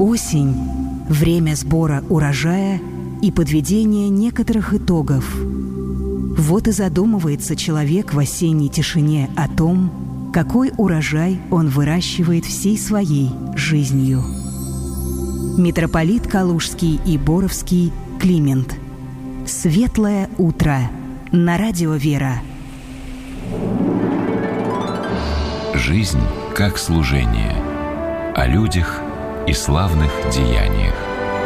Осень – время сбора урожая и подведения некоторых итогов. Вот и задумывается человек в осенней тишине о том, какой урожай он выращивает всей своей жизнью. Митрополит Калужский и Боровский Климент. Светлое утро на радио «Вера». Жизнь как служение. О людях и славных деяниях.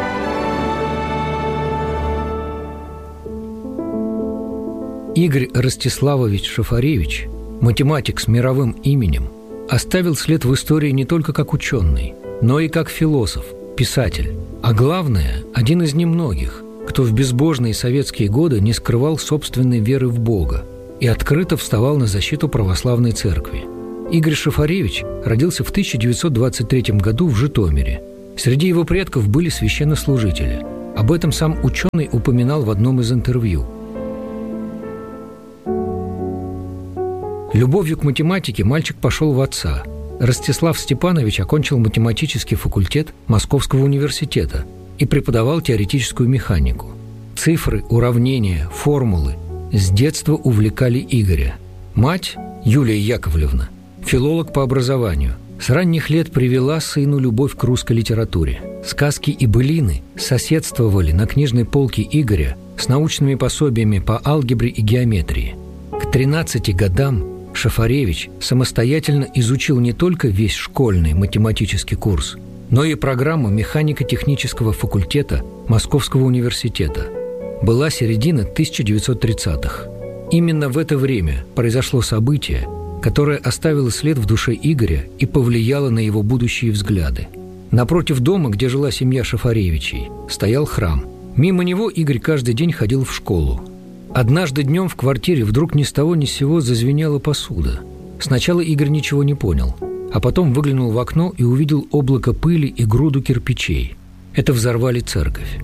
Игорь Ростиславович Шафаревич, математик с мировым именем, оставил след в истории не только как ученый, но и как философ, писатель, а главное, один из немногих, кто в безбожные советские годы не скрывал собственной веры в Бога и открыто вставал на защиту православной церкви. Игорь Шафаревич родился в 1923 году в Житомире. Среди его предков были священнослужители. Об этом сам ученый упоминал в одном из интервью. Любовью к математике мальчик пошел в отца. Ростислав Степанович окончил математический факультет Московского университета и преподавал теоретическую механику. Цифры, уравнения, формулы с детства увлекали Игоря. Мать, Юлия Яковлевна, филолог по образованию, с ранних лет привела сыну любовь к русской литературе. Сказки и былины соседствовали на книжной полке Игоря с научными пособиями по алгебре и геометрии. К 13 годам Шафаревич самостоятельно изучил не только весь школьный математический курс, но и программу механико-технического факультета Московского университета. Была середина 1930-х. Именно в это время произошло событие, которое оставило след в душе Игоря и повлияло на его будущие взгляды. Напротив дома, где жила семья Шафаревичей, стоял храм. Мимо него Игорь каждый день ходил в школу. Однажды днем в квартире вдруг ни с того ни с сего зазвенела посуда. Сначала Игорь ничего не понял, а потом выглянул в окно и увидел облако пыли и груду кирпичей. Это взорвали церковь.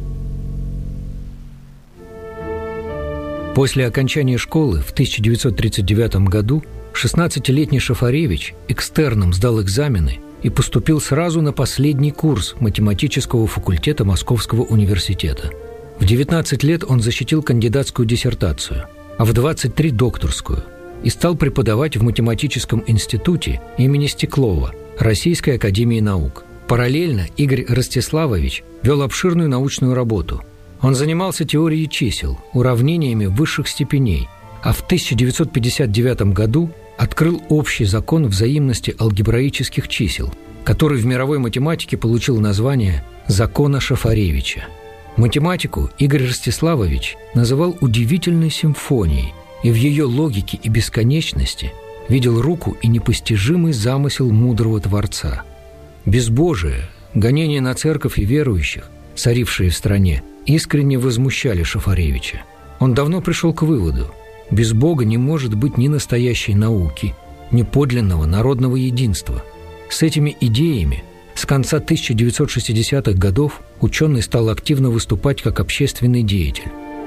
После окончания школы в 1939 году 16-летний Шафаревич экстерном сдал экзамены и поступил сразу на последний курс математического факультета Московского университета. В 19 лет он защитил кандидатскую диссертацию, а в 23 – докторскую, и стал преподавать в математическом институте имени Стеклова Российской академии наук. Параллельно Игорь Ростиславович вел обширную научную работу. Он занимался теорией чисел, уравнениями высших степеней, а в 1959 году открыл общий закон взаимности алгебраических чисел, который в мировой математике получил название «Закона Шафаревича». Математику Игорь Ростиславович называл удивительной симфонией и в ее логике и бесконечности видел руку и непостижимый замысел мудрого Творца. Безбожие, гонения на церковь и верующих, царившие в стране, искренне возмущали Шафаревича. Он давно пришел к выводу: без Бога не может быть ни настоящей науки, ни подлинного народного единства. С этими идеями с конца 1960-х годов ученый стал активно выступать как общественный деятель.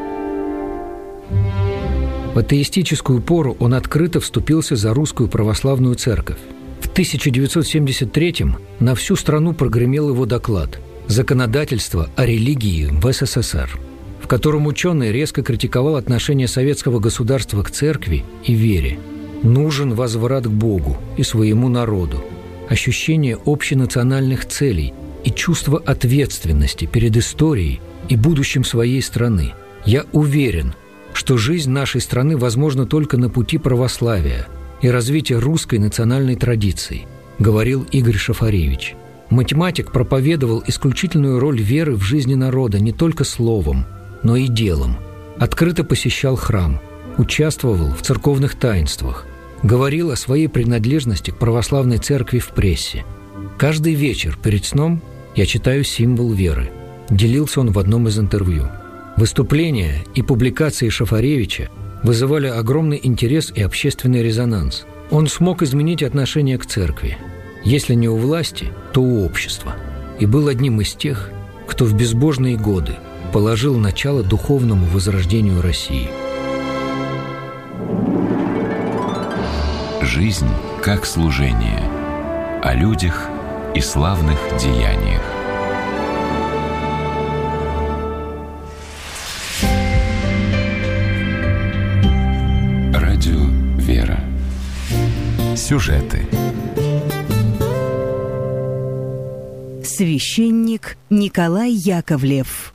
В атеистическую пору он открыто вступился за русскую православную церковь. В 1973-м на всю страну прогремел его доклад «Законодательство о религии в СССР», в котором ученый резко критиковал отношение советского государства к церкви и вере. Нужен возврат к Богу и своему народу, ощущение общенациональных целей и чувство ответственности перед историей и будущим своей страны. Я уверен, что жизнь нашей страны возможна только на пути православия и развития русской национальной традиции, говорил Игорь Шафаревич. Математик проповедовал исключительную роль веры в жизни народа не только словом, но и делом. Открыто посещал храм, участвовал в церковных таинствах, говорил о своей принадлежности к православной церкви в прессе. Каждый вечер перед сном я читаю «Символ веры», делился он в одном из интервью. Выступления и публикации Шафаревича вызывали огромный интерес и общественный резонанс. Он смог изменить отношение к церкви, если не у власти, то у общества, и был одним из тех, кто в безбожные годы положил начало духовному возрождению России. Жизнь как служение. О людях и славных деяниях. Сюжеты. Священник Николай Яковлев.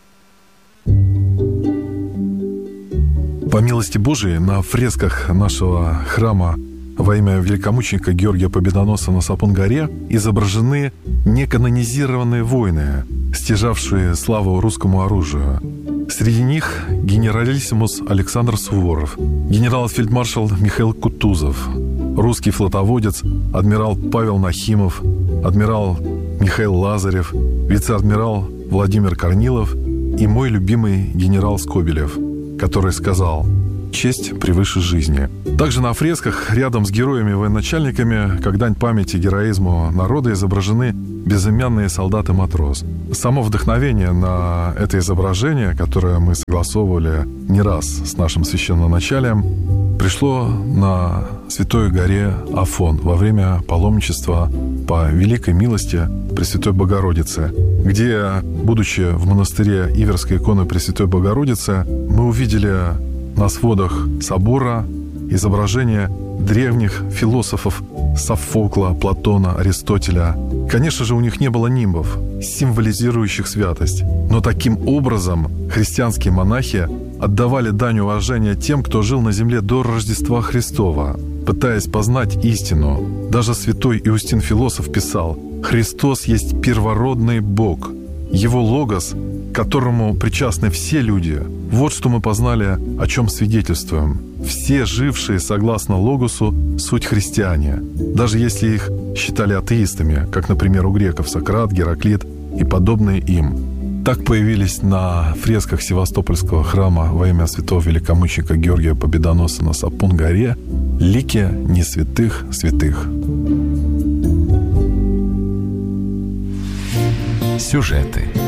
По милости Божией, на фресках нашего храма во имя великомученика Георгия Победоносца на Сапун-горе изображены неканонизированные воины, стяжавшие славу русскому оружию. Среди них генералиссимус Александр Суворов, генерал-фельдмаршал Михаил Кутузов, русский флотоводец адмирал Павел Нахимов, адмирал Михаил Лазарев, вице-адмирал Владимир Корнилов и мой любимый генерал Скобелев, который сказал: «Честь превыше жизни». Также на фресках рядом с героями и военачальниками, как дань памяти героизму народа, изображены безымянные солдат и матрос. Само вдохновение на это изображение, которое мы согласовывали не раз с нашим священноначалием, пришло на Святой горе Афон во время паломничества по великой милости Пресвятой Богородицы, где, будучи в монастыре Иверской иконы Пресвятой Богородицы, мы увидели на сводах собора изображения древних философов Софокла, Платона, Аристотеля. Конечно же, у них не было нимбов, символизирующих святость. Но таким образом христианские монахи отдавали дань уважения тем, кто жил на земле до Рождества Христова, пытаясь познать истину. Даже святой Иустин Философ писал: «Христос есть первородный Бог, Его логос, к которому причастны все люди. Вот что мы познали, о чем свидетельствуем. Все жившие согласно логосу суть христиане, даже если их считали атеистами, как, например, у греков Сократ, Гераклит и подобные им». Так появились на фресках Севастопольского храма во имя святого великомученика Георгия Победоносца на Сапун-горе лики не святых святых. Сюжеты.